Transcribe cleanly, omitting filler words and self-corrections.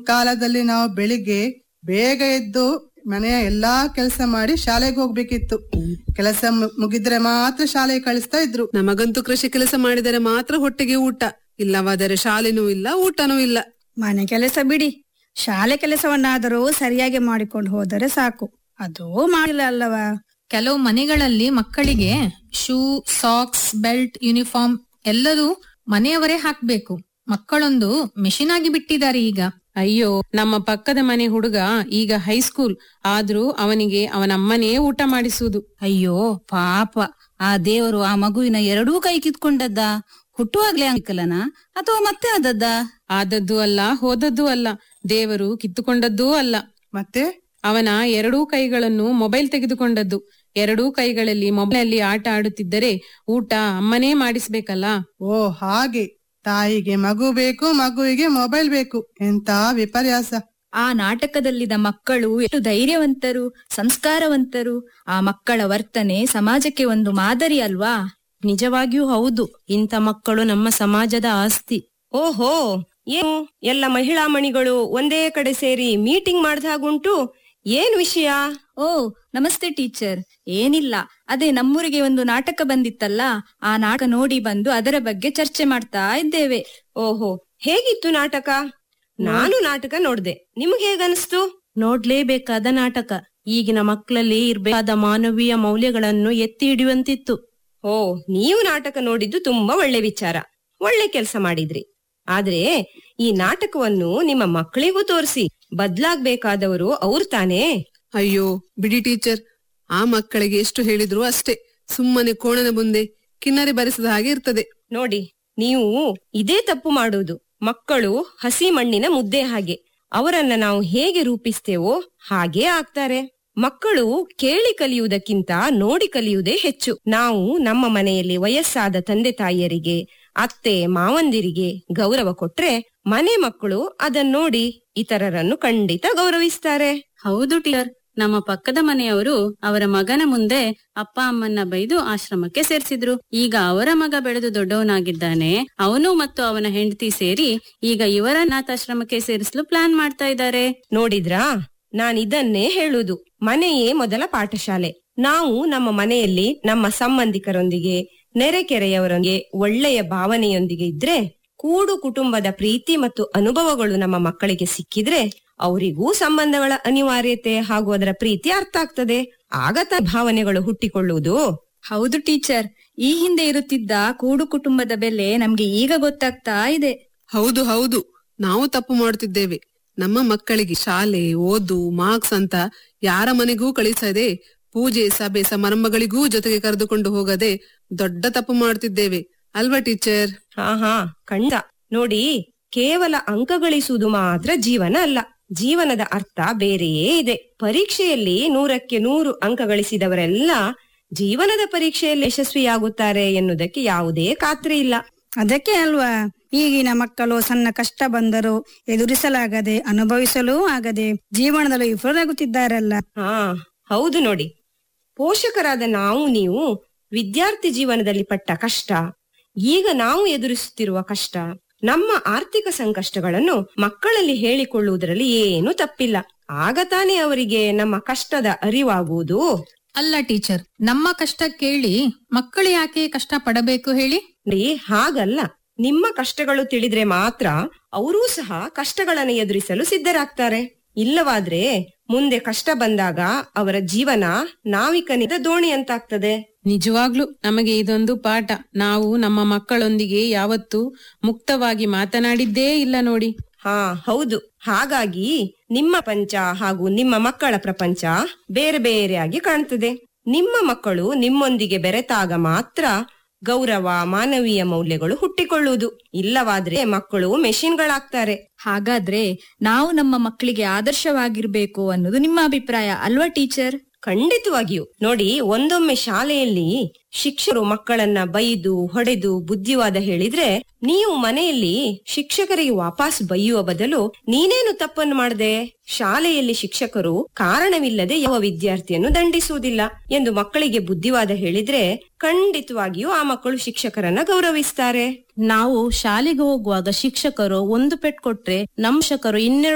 ಕಾಲದಲ್ಲಿ ನಾವು ಬೆಳಿಗ್ಗೆ ಬೇಗ ಎದ್ದು ಮನೆಯ ಎಲ್ಲಾ ಕೆಲಸ ಮಾಡಿ ಶಾಲೆಗೆ ಹೋಗ್ಬೇಕಿತ್ತು. ಕೆಲಸ ಮುಗಿದ್ರೆ ಮಾತ್ರ ಶಾಲೆಗೆ ಕಳಿಸ್ತಾ ಇದ್ರು. ನಮಗಂತೂ ಕೃಷಿ ಕೆಲಸ ಮಾಡಿದರೆ ಮಾತ್ರ ಹೊಟ್ಟೆಗೆ ಊಟ, ಇಲ್ಲವಾದರೆ ಶಾಲೆನೂ ಇಲ್ಲ, ಊಟನೂ ಇಲ್ಲ. ಮನೆ ಕೆಲಸ ಬಿಡಿ, ಶಾಲೆ ಕೆಲಸವನ್ನಾದರೂ ಸರಿಯಾಗಿ ಮಾಡಿಕೊಂಡು ಹೋದರೆ ಸಾಕು. ಅದೂ ಮಾಡಿಲ್ಲ ಅಲ್ಲವಾ? ಕೆಲವು ಮನೆಗಳಲ್ಲಿ ಮಕ್ಕಳಿಗೆ ಶೂ, ಸಾಕ್ಸ್, ಬೆಲ್ಟ್, ಯೂನಿಫಾರ್ಮ್ ಎಲ್ಲರೂ ಮನೆಯವರೇ ಹಾಕ್ಬೇಕು. ಮಕ್ಕಳೊಂದು ಮೆಷಿನ್ ಆಗಿ ಬಿಟ್ಟಿದ್ದಾರೆ ಈಗ. ಅಯ್ಯೋ, ನಮ್ಮ ಪಕ್ಕದ ಮನೆ ಹುಡುಗ ಈಗ ಹೈಸ್ಕೂಲ್ ಆದ್ರೂ ಅವನಿಗೆ ಅವನಮ್ಮನೇ ಊಟ ಮಾಡಿಸುವುದು. ಅಯ್ಯೋ ಪಾಪ, ಆ ದೇವರು ಆ ಮಗುವಿನ ಎರಡೂ ಕೈ ಕಿತ್ಕೊಂಡದ್ದ? ಹುಟ್ಟುವಾಗ್ಲೇ ಅಂಕಲನ ಅಥವಾ ಮತ್ತೆ ಆದದ್ದ? ಆದದ್ದು ಅಲ್ಲ, ಹೋದದ್ದು ಅಲ್ಲ, ದೇವರು ಕಿತ್ತುಕೊಂಡದ್ದೂ ಅಲ್ಲ. ಮತ್ತೆ ಅವನ ಎರಡೂ ಕೈಗಳನ್ನು ಮೊಬೈಲ್ ತೆಗೆದುಕೊಂಡದ್ದು. ಎರಡೂ ಕೈಗಳಲ್ಲಿ ಮೊಬೈಲ್ ಆಟ ಆಡುತ್ತಿದ್ದರೆ ಊಟ ಅಮ್ಮನೇ ಮಾಡಿಸ್ಬೇಕಲ್ಲ. ಓ ಹಾಗೆ, ತಾಯಿಗೆ ಮಗು ಬೇಕು, ಮಗುವಿಗೆ ಮೊಬೈಲ್ ಬೇಕು. ಎಂತ ವಿಪರ್ಯಾಸ! ಆ ನಾಟಕದಲ್ಲಿದ್ದ ಮಕ್ಕಳು ಎಷ್ಟು ಧೈರ್ಯವಂತರು, ಸಂಸ್ಕಾರವಂತರು. ಆ ಮಕ್ಕಳ ವರ್ತನೆ ಸಮಾಜಕ್ಕೆ ಒಂದು ಮಾದರಿ ಅಲ್ವಾ? ನಿಜವಾಗಿಯೂ ಹೌದು. ಇಂಥ ಮಕ್ಕಳು ನಮ್ಮ ಸಮಾಜದ ಆಸ್ತಿ. ಓಹೋ, ಏನು ಎಲ್ಲ ಮಹಿಳಾ ಮಣಿಗಳು ಒಂದೇ ಕಡೆ ಸೇರಿ ಮೀಟಿಂಗ್ ಮಾಡ್ದ ಹಾಗುಂಟು. ಏನ್ ವಿಷಯ? ಓ ನಮಸ್ತೆ ಟೀಚರ್. ಏನಿಲ್ಲ, ಅದೇ ನಮ್ಮೂರಿಗೆ ಒಂದು ನಾಟಕ ಬಂದಿತ್ತಲ್ಲ, ಆ ನಾಟಕ ನೋಡಿ ಬಂದು ಅದರ ಬಗ್ಗೆ ಚರ್ಚೆ ಮಾಡ್ತಾ ಇದ್ದೇವೆ. ಓಹೋ, ಹೇಗಿತ್ತು ನಾಟಕ? ನಾನು ನಾಟಕ ನೋಡ್ದೆ, ನಿಮ್ಗೆ ಹೇಗನ್ಸ್ತು? ನೋಡ್ಲೇಬೇಕಾದ ನಾಟಕ. ಈಗಿನ ಮಕ್ಕಳಲ್ಲಿ ಇರ್ಬೇಕಾದ ಮಾನವೀಯ ಮೌಲ್ಯಗಳನ್ನು ಎತ್ತಿ ಹಿಡಿಯುವಂತಿತ್ತು. ಓ, ನೀವು ನಾಟಕ ನೋಡಿದ್ದು ತುಂಬಾ ಒಳ್ಳೆ ವಿಚಾರ, ಒಳ್ಳೆ ಕೆಲಸ ಮಾಡಿದ್ರಿ. ಆದ್ರೆ ಈ ನಾಟಕವನ್ನು ನಿಮ್ಮ ಮಕ್ಕಳಿಗೂ ತೋರಿಸಿ ಬದ್ಲಾಗ್ಬೇಕಾದವರು ಅವ್ರು ತಾನೇ. ಅಯ್ಯೋ ಬಿಡಿ ಟೀಚರ್, ಆ ಮಕ್ಕಳಿಗೆ ಎಷ್ಟು ಹೇಳಿದ್ರು ಅಷ್ಟೇ, ಸುಮ್ಮನೆ ಕೋಣನ ಮುಂದೆ ಕಿನ್ನರಿ ಬರೆಸಿದ ಹಾಗೆ ಇರ್ತದೆ. ನೋಡಿ, ನೀವು ಇದೇ ತಪ್ಪು ಮಾಡುವುದು. ಮಕ್ಕಳು ಹಸಿ ಮಣ್ಣಿನ ಮುದ್ದೆ ಹಾಗೆ, ಅವರನ್ನ ನಾವು ಹೇಗೆ ರೂಪಿಸ್ತೇವೋ ಹಾಗೇ ಆಗ್ತಾರೆ. ಮಕ್ಕಳು ಕೇಳಿ ಕಲಿಯುವುದಕ್ಕಿಂತ ನೋಡಿ ಕಲಿಯುವುದೇ ಹೆಚ್ಚು. ನಾವು ನಮ್ಮ ಮನೆಯಲ್ಲಿ ವಯಸ್ಸಾದ ತಂದೆ ತಾಯಿಯರಿಗೆ, ಅತ್ತೆ ಮಾವಂದಿರಿಗೆ ಗೌರವ ಕೊಟ್ರೆ ಮನೆ ಮಕ್ಕಳು ಅದನ್ನ ನೋಡಿ ಇತರರನ್ನು ಖಂಡಿತ ಗೌರವಿಸ್ತಾರೆ. ಹೌದು ಟೀಚರ್, ನಮ್ಮ ಪಕ್ಕದ ಮನೆಯವರು ಅವರ ಮಗನ ಮುಂದೆ ಅಪ್ಪ ಅಮ್ಮನ್ನ ಬೈದು ಆಶ್ರಮಕ್ಕೆ ಸೇರಿಸಿದ್ರು. ಈಗ ಅವರ ಮಗ ಬೆಳೆದು ದೊಡ್ಡವನಾಗಿದ್ದಾನೆ. ಅವನು ಮತ್ತು ಅವನ ಹೆಂಡತಿ ಸೇರಿ ಈಗ ಇವರ ಅನಾಥಾಶ್ರಮಕ್ಕೆ ಸೇರಿಸಲು ಪ್ಲಾನ್ ಮಾಡ್ತಾ ಇದ್ದಾರೆ. ನೋಡಿದ್ರಾ, ನಾನಿದನ್ನೇ ಹೇಳುದು. ಮನೆಯೇ ಮೊದಲ ಪಾಠಶಾಲೆ. ನಾವು ನಮ್ಮ ಮನೆಯಲ್ಲಿ ನಮ್ಮ ಸಂಬಂಧಿಕರೊಂದಿಗೆ, ನೆರೆಕೆರೆಯವರೊಂದಿಗೆ ಒಳ್ಳೆಯ ಭಾವನೆಯೊಂದಿಗೆ ಇದ್ರೆ, ಕೂಡು ಕುಟುಂಬದ ಪ್ರೀತಿ ಮತ್ತು ಅನುಭವಗಳು ನಮ್ಮ ಮಕ್ಕಳಿಗೆ ಸಿಕ್ಕಿದ್ರೆ ಅವರಿಗೂ ಸಂಬಂಧಗಳ ಅನಿವಾರ್ಯತೆ ಹಾಗೂ ಅದರ ಪ್ರೀತಿ ಅರ್ಥ ಆಗ್ತದೆ. ಆಗ ಭಾವನೆಗಳು ಹುಟ್ಟಿಕೊಳ್ಳುವುದು. ಹೌದು ಟೀಚರ್, ಈ ಹಿಂದೆ ಇರುತ್ತಿದ್ದ ಕೂಡು ಕುಟುಂಬದ ಬೆಲೆ ನಮ್ಗೆ ಈಗ ಗೊತ್ತಾಗ್ತಾ ಇದೆ. ಹೌದು ಹೌದು, ನಾವು ತಪ್ಪು ಮಾಡುತ್ತಿದ್ದೇವೆ. ನಮ್ಮ ಮಕ್ಕಳಿಗೆ ಶಾಲೆ, ಓದು, ಮಾರ್ಕ್ಸ್ ಅಂತ ಯಾರ ಮನೆಗೂ ಕಳಿಸದೆ, ಪೂಜೆ, ಸಭೆ, ಸಮಾರಂಭಗಳಿಗೂ ಜೊತೆಗೆ ಕರೆದುಕೊಂಡು ಹೋಗದೆ ದೊಡ್ಡ ತಪ್ಪು ಮಾಡುತ್ತಿದ್ದೇವೆ ಅಲ್ವಾ ಟೀಚರ್? ಹಾ ಖಂಡಿತ. ನೋಡಿ, ಕೇವಲ ಅಂಕ ಗಳಿಸುವುದು ಮಾತ್ರ ಜೀವನ ಅಲ್ಲ. ಜೀವನದ ಅರ್ಥ ಬೇರೆಯೇ ಇದೆ. ಪರೀಕ್ಷೆಯಲ್ಲಿ 100ಕ್ಕೆ 100 ಅಂಕ ಗಳಿಸಿದವರೆಲ್ಲ ಜೀವನದ ಪರೀಕ್ಷೆಯಲ್ಲಿ ಯಶಸ್ವಿಯಾಗುತ್ತಾರೆ ಎನ್ನುವುದಕ್ಕೆ ಯಾವುದೇ ಖಾತ್ರಿ ಇಲ್ಲ. ಅದಕ್ಕೆ ಅಲ್ವಾ ಈಗಿನ ಮಕ್ಕಳು ಸಣ್ಣ ಕಷ್ಟ ಬಂದರೂ ಎದುರಿಸಲಾಗದೆ, ಅನುಭವಿಸಲೂ ಆಗದೆ ಜೀವನದಲ್ಲಿ ವಿಫಲರಾಗುತ್ತಿದ್ದಾರಲ್ಲ. ಹೌದು ನೋಡಿ, ಪೋಷಕರಾದ ನಾವು ನೀವು ವಿದ್ಯಾರ್ಥಿ ಜೀವನದಲ್ಲಿ ಪಟ್ಟ ಕಷ್ಟ, ಈಗ ನಾವು ಎದುರಿಸುತ್ತಿರುವ ಕಷ್ಟ, ನಮ್ಮ ಆರ್ಥಿಕ ಸಂಕಷ್ಟಗಳನ್ನು ಮಕ್ಕಳಲ್ಲಿ ಹೇಳಿಕೊಳ್ಳುವುದರಲ್ಲಿ ಏನು ತಪ್ಪಿಲ್ಲ. ಆಗ ತಾನೇ ಅವರಿಗೆ ನಮ್ಮ ಕಷ್ಟದ ಅರಿವಾಗುವುದು. ಅಲ್ಲ ಟೀಚರ್, ನಮ್ಮ ಕಷ್ಟ ಕೇಳಿ ಮಕ್ಕಳು ಯಾಕೆ ಕಷ್ಟ ಪಡಬೇಕು ಹೇಳಿ? ಹಾಗಲ್ಲ, ನಿಮ್ಮ ಕಷ್ಟಗಳು ತಿಳಿದ್ರೆ ಮಾತ್ರ ಅವರೂ ಸಹ ಕಷ್ಟಗಳನ್ನು ಎದುರಿಸಲು ಸಿದ್ಧರಾಗ್ತಾರೆ. ಇಲ್ಲವಾದ್ರೆ ಮುಂದೆ ಕಷ್ಟ ಬಂದಾಗ ಅವರ ಜೀವನ ನಾವಿಕನಿಂದ ದೋಣಿ ಅಂತಾಗ್ತದೆ. ನಿಜವಾಗ್ಲೂ ನಮಗೆ ಇದೊಂದು ಪಾಠ. ನಾವು ನಮ್ಮ ಮಕ್ಕಳೊಂದಿಗೆ ಯಾವತ್ತೂ ಮುಕ್ತವಾಗಿ ಮಾತನಾಡಿದ್ದೇ ಇಲ್ಲ ನೋಡಿ. ಹೌದು. ಹಾಗಾಗಿ ನಿಮ್ಮ ಪ್ರಪಂಚ ಹಾಗೂ ನಿಮ್ಮ ಮಕ್ಕಳ ಪ್ರಪಂಚ ಬೇರೆ ಬೇರೆಯಾಗಿ ಕಾಣ್ತದೆ. ನಿಮ್ಮ ಮಕ್ಕಳು ನಿಮ್ಮೊಂದಿಗೆ ಬೆರೆತಾಗ ಮಾತ್ರ ಗೌರವ, ಮಾನವೀಯ ಮೌಲ್ಯಗಳು ಹುಟ್ಟಿಕೊಳ್ಳುವುದು. ಇಲ್ಲವಾದ್ರೆ ಮಕ್ಕಳು ಮೆಷಿನ್ಗಳಾಗ್ತಾರೆ. ಹಾಗಾದ್ರೆ ನಾವು ನಮ್ಮ ಮಕ್ಕಳಿಗೆ ಆದರ್ಶವಾಗಿರ್ಬೇಕು ಅನ್ನೋದು ನಿಮ್ಮ ಅಭಿಪ್ರಾಯ ಅಲ್ವಾ ಟೀಚರ್? ಖಂಡಿತವಾಗಿಯೂ. ನೋಡಿ, ಒಂದೊಮ್ಮೆ ಶಾಲೆಯಲ್ಲಿ ಶಿಕ್ಷಕರು ಮಕ್ಕಳನ್ನ ಬೈದು ಹೊಡೆದು ಬುದ್ಧಿವಾದ ಹೇಳಿದ್ರೆ, ನೀವು ಮನೆಯಲ್ಲಿ ಶಿಕ್ಷಕರಿಗೆ ವಾಪಸ್ ಬೈಯುವ ಬದಲು ನೀನೇನು ತಪ್ಪನ್ನು ಮಾಡದೆ, ಶಾಲೆಯಲ್ಲಿ ಶಿಕ್ಷಕರು ಕಾರಣವಿಲ್ಲದೆ ಯಾವ ವಿದ್ಯಾರ್ಥಿಯನ್ನು ದಂಡಿಸುವುದಿಲ್ಲ ಎಂದು ಮಕ್ಕಳಿಗೆ ಬುದ್ಧಿವಾದ ಹೇಳಿದ್ರೆ ಖಂಡಿತವಾಗಿಯೂ ಆ ಮಕ್ಕಳು ಶಿಕ್ಷಕರನ್ನ ಗೌರವಿಸ್ತಾರೆ. ನಾವು ಶಾಲೆಗೆ ಹೋಗುವಾಗ ಶಿಕ್ಷಕರು ಒಂದು ಪೆಟ್ಟು ಕೊಟ್ರೆ ನಮ್ಮ ಶಿಕ್ಷಕರು 12